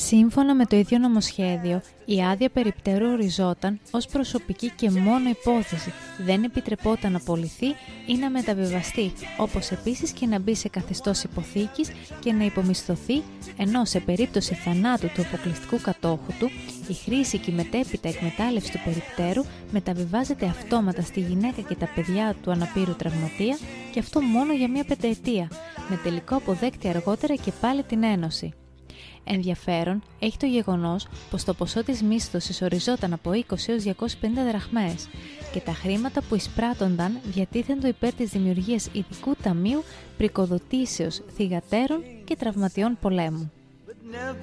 Σύμφωνα με το ίδιο νομοσχέδιο, η άδεια περιπτέρου οριζόταν ως προσωπική και μόνο υπόθεση, δεν επιτρεπόταν να πωληθεί ή να μεταβιβαστεί, όπως επίσης και να μπει σε καθεστώς υποθήκης και να υπομισθωθεί, ενώ σε περίπτωση θανάτου του αποκλειστικού κατόχου του, η χρήση και η μετέπειτα εκμετάλλευση του περιπτέρου μεταβιβάζεται αυτόματα στη γυναίκα και τα παιδιά του αναπήρου τραυματία, και αυτό μόνο για μία πενταετία, με τελικό αποδέκτη αργότερα και πάλι την ένωση. Ενδιαφέρον έχει το γεγονός πως το ποσό της μίσθωσης οριζόταν από 20 έως 250 δραχμές και τα χρήματα που εισπράττονταν διατίθεντο υπέρ της δημιουργίας ειδικού ταμείου πρικοδοτήσεως θυγατέρων και τραυματιών πολέμου.